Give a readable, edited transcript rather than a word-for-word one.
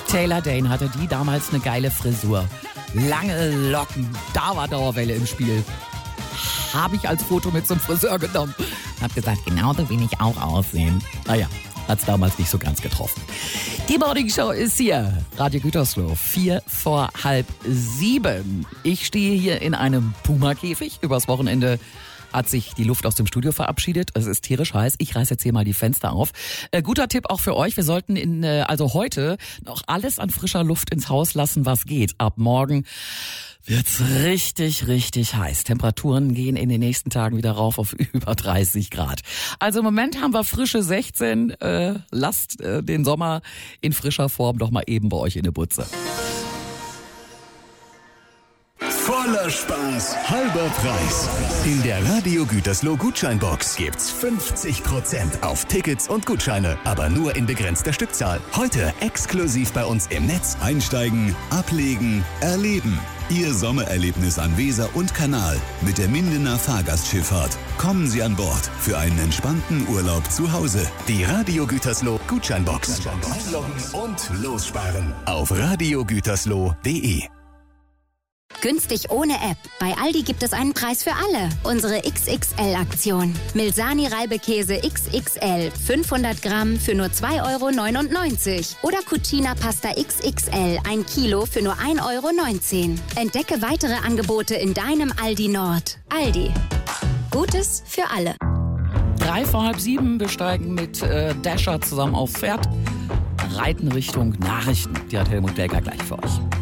Taylor Dayne hatte die damals eine geile Frisur. Lange Locken, da war Dauerwelle im Spiel. Habe ich als Foto mit zum Friseur genommen. Hab gesagt, genau so will ich auch aussehen. Naja, hat's damals nicht so ganz getroffen. Die Morning Show ist hier. Radio Gütersloh, 6:45. Ich stehe hier in einem Puma-Käfig. Übers Wochenende hat sich die Luft aus dem Studio verabschiedet. Es ist tierisch heiß. Ich reiße jetzt hier mal die Fenster auf. Guter Tipp auch für euch. Wir sollten also heute noch alles an frischer Luft ins Haus lassen, was geht. Ab morgen wird's richtig, richtig heiß. Temperaturen gehen in den nächsten Tagen wieder rauf auf über 30 Grad. Also im Moment haben wir frische 16. Lasst den Sommer in frischer Form doch mal eben bei euch in der Butze. Voller Spaß, halber Preis. In der Radio Gütersloh Gutscheinbox gibt's 50% auf Tickets und Gutscheine, aber nur in begrenzter Stückzahl. Heute exklusiv bei uns im Netz. Einsteigen, ablegen, erleben. Ihr Sommererlebnis an Weser und Kanal mit der Mindener Fahrgastschifffahrt. Kommen Sie an Bord für einen entspannten Urlaub zu Hause. Die Radio Gütersloh Gutscheinbox. Einloggen und lossparen auf radiogütersloh.de. Günstig ohne App. Bei Aldi gibt es einen Preis für alle. Unsere XXL-Aktion. Milsani-Reibekäse XXL 500 Gramm für nur 2,99 € oder Cucina-Pasta XXL 1 Kilo für nur 1,19 €. Entdecke weitere Angebote in deinem Aldi Nord. Aldi. Gutes für alle. 6:45. Wir steigen mit Dasher zusammen aufs Pferd. Reiten Richtung Nachrichten. Die hat Helmut Delker gleich für euch.